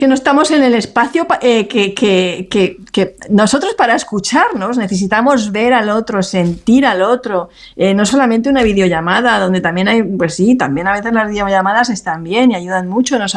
que no estamos en el espacio que nosotros para escucharnos necesitamos ver al otro, sentir al otro, no solamente una videollamada, donde también hay, pues sí, también a veces las videollamadas están bien y ayudan mucho, nos